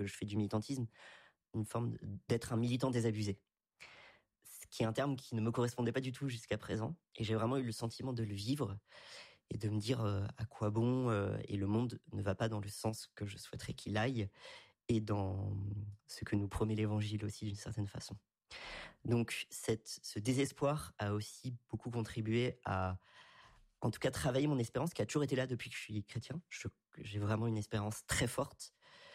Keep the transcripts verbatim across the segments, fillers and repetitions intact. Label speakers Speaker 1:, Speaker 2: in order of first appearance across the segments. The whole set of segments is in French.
Speaker 1: je fais du militantisme, une forme d'être un militant désabusé. Ce qui est un terme qui ne me correspondait pas du tout jusqu'à présent. Et j'ai vraiment eu le sentiment de le vivre et de me dire euh, à quoi bon, euh, et le monde ne va pas dans le sens que je souhaiterais qu'il aille, et dans ce que nous promet l'Évangile aussi d'une certaine façon. Donc cette, ce désespoir a aussi beaucoup contribué à, en tout cas, travailler mon espérance qui a toujours été là depuis que je suis chrétien. Je, j'ai vraiment une espérance très forte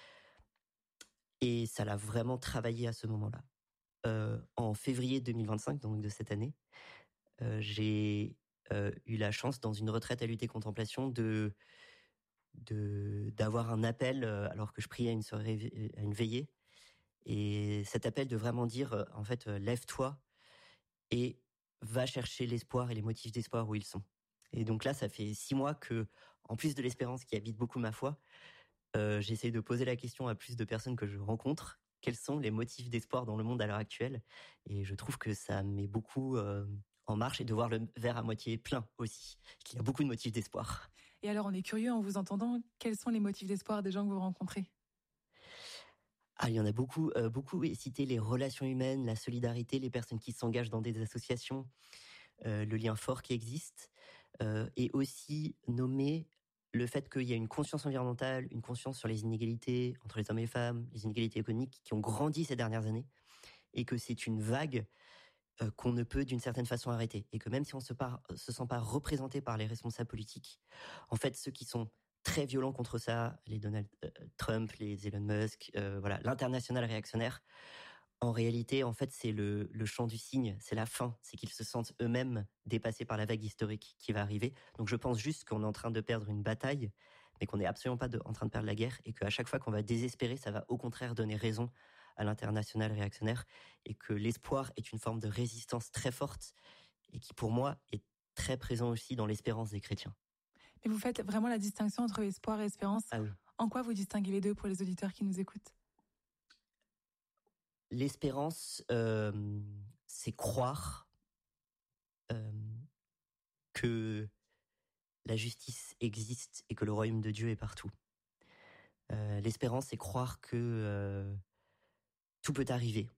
Speaker 1: et ça l'a vraiment travaillé à ce moment-là. Euh, en février deux mille vingt-cinq, donc de cette année, euh, j'ai euh, eu la chance dans une retraite à l'U T Contemplation de de d'avoir un appel euh, alors que je priais à une soirée, à une veillée, et cet appel de vraiment dire euh, en fait euh, lève-toi et va chercher l'espoir et les motifs d'espoir où ils sont. Et donc là, ça fait six mois que, en plus de l'espérance qui habite beaucoup ma foi, euh, j'essaie de poser la question à plus de personnes que je rencontre. Quels sont les motifs d'espoir dans le monde à l'heure actuelle? Et je trouve que ça met beaucoup euh, en marche, et de voir le verre à moitié plein aussi, qu'il y a beaucoup de motifs d'espoir.
Speaker 2: Et alors, on est curieux en vous entendant, quels sont les motifs d'espoir des gens que vous rencontrez?
Speaker 1: Ah, il y en a beaucoup, euh, beaucoup cité les relations humaines, la solidarité, les personnes qui s'engagent dans des associations, euh, le lien fort qui existe, euh, et aussi nommer le fait qu'il y a une conscience environnementale, une conscience sur les inégalités entre les hommes et les femmes, les inégalités économiques qui ont grandi ces dernières années, et que c'est une vague euh, qu'on ne peut d'une certaine façon arrêter, et que même si on se, par, se sent pas représenté par les responsables politiques, en fait ceux qui sont très violents contre ça, les Donald euh, Trump, les Elon Musk, euh, voilà, l'international réactionnaire, en réalité, en fait, c'est le, le chant du cygne, c'est la fin, c'est qu'ils se sentent eux-mêmes dépassés par la vague historique qui va arriver. Donc je pense juste qu'on est en train de perdre une bataille, mais qu'on n'est absolument pas de, en train de perdre la guerre, et qu'à chaque fois qu'on va désespérer, ça va au contraire donner raison à l'international réactionnaire, et que l'espoir est une forme de résistance très forte, et qui pour moi est très présent aussi dans l'espérance des chrétiens.
Speaker 2: Mais vous faites vraiment la distinction entre espoir et espérance.
Speaker 1: Ah oui.
Speaker 2: En quoi vous distinguez les deux pour les auditeurs qui nous écoutent?
Speaker 1: L'espérance, euh, c'est croire euh, que la justice existe et que le royaume de Dieu est partout. Euh, l'espérance, c'est croire que euh, tout peut arriver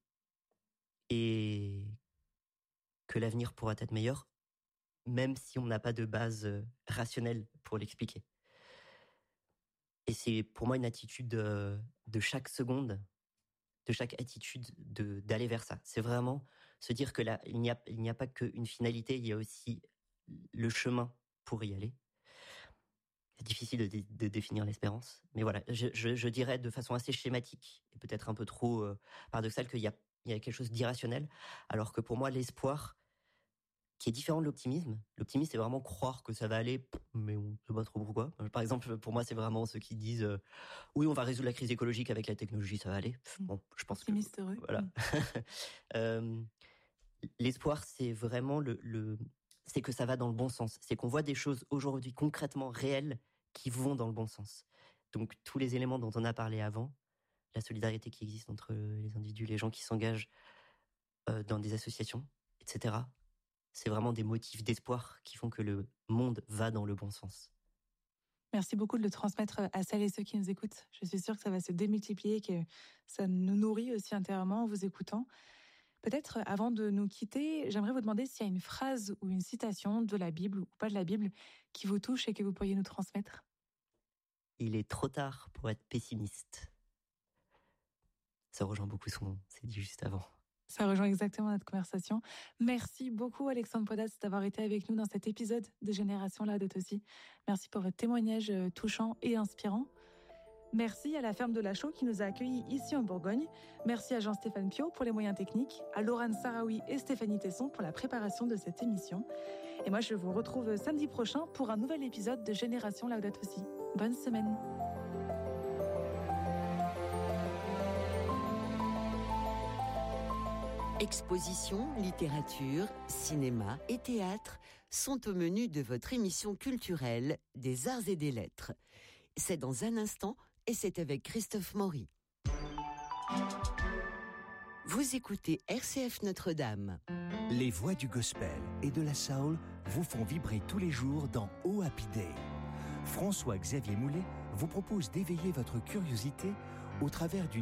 Speaker 1: et que l'avenir pourra être meilleur, même si on n'a pas de base euh, rationnelle pour l'expliquer. Et c'est pour moi une attitude de, de chaque seconde, de chaque attitude de d'aller vers ça. C'est vraiment se dire que là, il n'y a il n'y a pas qu'une finalité, il y a aussi le chemin pour y aller. C'est difficile de, de, de définir l'espérance, mais voilà, je, je, je dirais de façon assez schématique et peut-être un peu trop euh, paradoxale qu'il y a il y a quelque chose d'irrationnel, alors que pour moi l'espoir, qui est différent de l'optimisme. L'optimisme, c'est vraiment croire que ça va aller, mais on ne sait pas trop pourquoi. Par exemple, pour moi, c'est vraiment ceux qui disent euh, oui, on va résoudre la crise écologique avec la technologie, ça va aller. Bon, je pense
Speaker 2: Optimiste
Speaker 1: que
Speaker 2: heureux.
Speaker 1: voilà.
Speaker 2: Mm.
Speaker 1: euh, l'espoir, c'est vraiment le, le, c'est que ça va dans le bon sens. C'est qu'on voit des choses aujourd'hui concrètement réelles qui vont dans le bon sens. Donc tous les éléments dont on a parlé avant, la solidarité qui existe entre les individus, les gens qui s'engagent euh, dans des associations, et cetera. C'est vraiment des motifs d'espoir qui font que le monde va dans le bon sens.
Speaker 2: Merci beaucoup de le transmettre à celles et ceux qui nous écoutent. Je suis sûre que ça va se démultiplier, que ça nous nourrit aussi intérieurement en vous écoutant. Peut-être, avant de nous quitter, j'aimerais vous demander s'il y a une phrase ou une citation de la Bible ou pas de la Bible qui vous touche et que vous pourriez nous transmettre.
Speaker 1: Il est trop tard pour être pessimiste. Ça rejoint beaucoup ce qu'on s'est dit juste avant.
Speaker 2: Ça rejoint exactement notre conversation. Merci beaucoup Alexandre Podatz d'avoir été avec nous dans cet épisode de Génération Laudato Si. Merci pour votre témoignage touchant et inspirant. Merci à la ferme de la Chaux qui nous a accueillis ici en Bourgogne. Merci à Jean-Stéphane Piot pour les moyens techniques, à Laurane Sarawi et Stéphanie Tesson pour la préparation de cette émission. Et moi, je vous retrouve samedi prochain pour un nouvel épisode de Génération Laudato Si. Bonne semaine.
Speaker 3: Expositions, littérature, cinéma et théâtre sont au menu de votre émission culturelle des Arts et des Lettres. C'est dans un instant et c'est avec Christophe Maury. Vous écoutez R C F Notre-Dame.
Speaker 4: Les voix du gospel et de la soul vous font vibrer tous les jours dans Oh Happy Day. François-Xavier Moulet vous propose d'éveiller votre curiosité au travers d'une